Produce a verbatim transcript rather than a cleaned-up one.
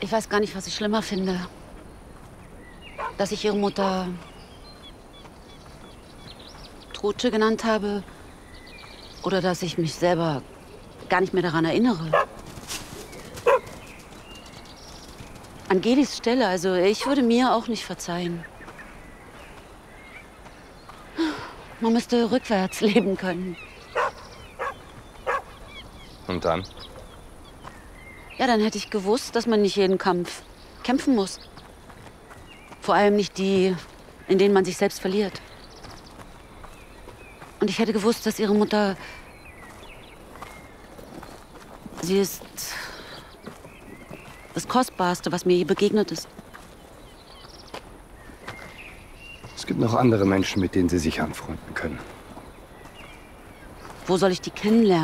Ich weiß gar nicht, was ich schlimmer finde. Dass ich ihre Mutter Trutsche genannt habe oder dass ich mich selber gar nicht mehr daran erinnere. An Gelis Stelle, also ich würde mir auch nicht verzeihen. Man müsste rückwärts leben können. Und dann? Ja, dann hätte ich gewusst, dass man nicht jeden Kampf kämpfen muss. Vor allem nicht die, in denen man sich selbst verliert. Und ich hätte gewusst, dass ihre Mutter... Sie ist das Kostbarste, was mir je begegnet ist. Es gibt noch andere Menschen, mit denen Sie sich anfreunden können. Wo soll ich die kennenlernen?